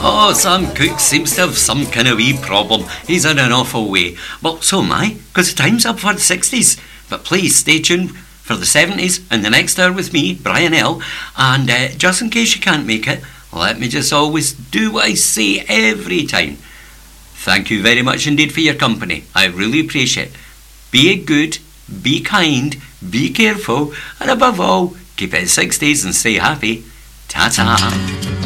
Oh, Sam Cooke seems to have some kind of wee problem. He's in an awful way. Well, so am I, because the time's up for the 60s. But please stay tuned for the 70s and the next hour with me, Brian L. And just in case you can't make it, let me just always do what I say every time. Thank you very much indeed for your company. I really appreciate it. Be good, be kind, be careful, and above all, keep it 60s and stay happy. Ta-ta.